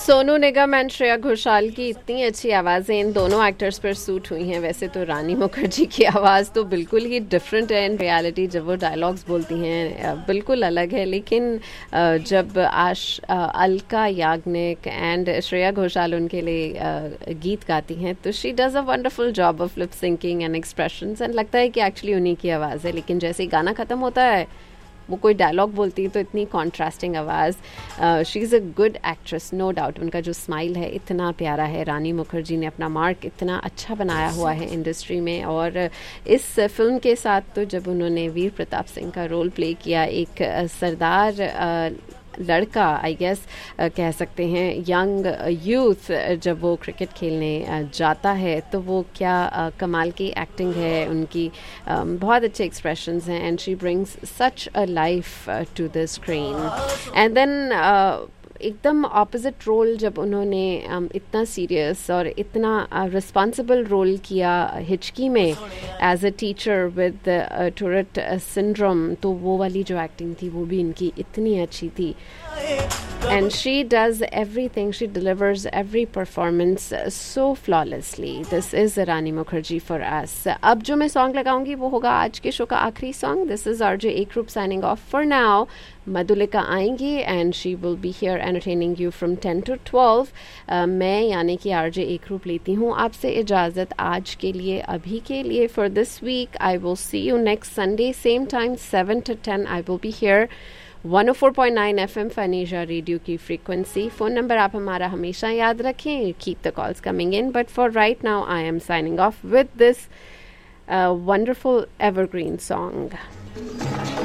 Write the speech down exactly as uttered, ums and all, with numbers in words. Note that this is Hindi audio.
सोनू निगम एंड श्रेया घोषाल की इतनी अच्छी आवाज़ें इन दोनों एक्टर्स पर सूट हुई हैं। वैसे तो रानी मुखर्जी की आवाज़ तो बिल्कुल ही डिफरेंट है इन रियलिटी, जब वो डायलॉग्स बोलती हैं बिल्कुल अलग है, लेकिन जब आश अलका याग्निक एंड श्रेया घोषाल उनके लिए गीत गाती हैं तो she does a wonderful job of lip syncing and expressions, and लगता है कि एक्चुअली उन्हीं की आवाज़ है। लेकिन जैसे ही गाना ख़त्म होता है वो कोई डायलॉग बोलती है तो इतनी कॉन्ट्रास्टिंग आवाज़। She is a good actress, no doubt. उनका जो स्माइल है इतना प्यारा है। रानी मुखर्जी ने अपना मार्क इतना अच्छा बनाया हुआ है इंडस्ट्री में, और इस फिल्म के साथ तो जब उन्होंने वीर प्रताप सिंह का रोल प्ले किया, एक सरदार लड़का आई गेस कह सकते हैं, यंग यूथ, जब वो क्रिकेट खेलने जाता है तो वो क्या कमाल की एक्टिंग है उनकी, बहुत अच्छे एक्सप्रेशंस हैं, and she brings such a life to the screen. And then एकदम ऑपोजिट रोल जब उन्होंने um, इतना सीरियस और इतना रिस्पॉन्सिबल uh, रोल किया हिचकी में as a teacher with Tourette syndrome, तो वो वाली जो एक्टिंग थी वो भी इनकी इतनी अच्छी थी। And she does everything, she delivers every performance so flawlessly. This is Rani Mukherjee for us. अब जो मैं सॉन्ग लगाऊंगी वो होगा आज के शो का आखिरी song. This is R J Ekrup signing off for now. Madhulika आएंगी and she will be here entertaining you from ten to twelve. uh, मैं यानी कि R J Ekrup लेती हूँ आपसे इजाज़त आज के लिए, अभी के लिए for this week. I will see you next Sunday, same time seven to ten. I will be here. one oh four point nine F M फनीजा radio की फ्रीक्वेंसी। फ़ोन नंबर आप हमारा हमेशा याद रखें। Keep the calls coming in, but for right now I am signing off with this wonderful evergreen song.